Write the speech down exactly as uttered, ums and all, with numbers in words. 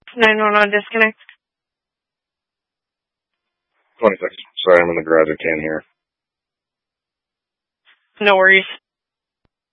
nine one one disconnect. twenty seconds. Sorry, I'm in the garage. I can't hear. No worries.